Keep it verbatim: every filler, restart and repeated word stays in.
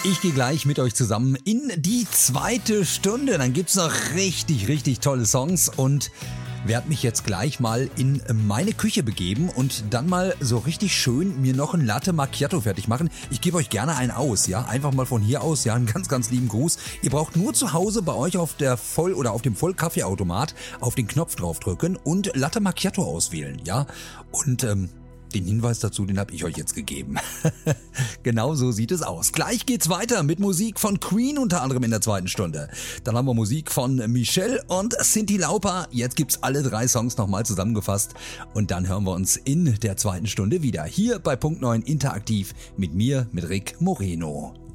Ich gehe gleich mit euch zusammen in die zweite Stunde. Dann gibt's noch richtig, richtig tolle Songs und werde mich jetzt gleich mal in meine Küche begeben und dann mal so richtig schön mir noch ein Latte Macchiato fertig machen. Ich gebe euch gerne einen aus, ja, einfach mal von hier aus, ja, einen ganz, ganz lieben Gruß. Ihr braucht nur zu Hause bei euch auf der Voll- oder auf dem Vollkaffeeautomat auf den Knopf draufdrücken und Latte Macchiato auswählen, ja. Und ähm, den Hinweis dazu, den habe ich euch jetzt gegeben. Genau so sieht es aus. Gleich geht's weiter mit Musik von Queen unter anderem in der zweiten Stunde. Dann haben wir Musik von Michelle und Cyndi Lauper. Jetzt gibt's alle drei Songs nochmal zusammengefasst und dann hören wir uns in der zweiten Stunde wieder. Hier bei Punkt neun Interaktiv mit mir, mit Rick Moreno.